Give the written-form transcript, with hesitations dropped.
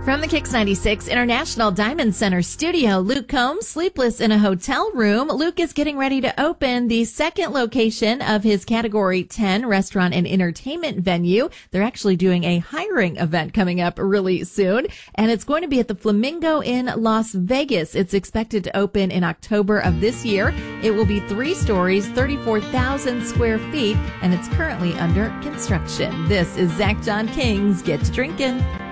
From the Kix 96 International Diamond Center studio, Luke Combs, sleepless in a hotel room. Luke is getting ready to open the second location of his Category 10 restaurant and entertainment venue. They're actually doing a hiring event coming up really soon, and it's going to be at the Flamingo in Las Vegas. It's expected to open in October of this year. It will be 3 stories, 34,000 square feet, and it's currently under construction. This is Zach John King's Get to Drinkin'.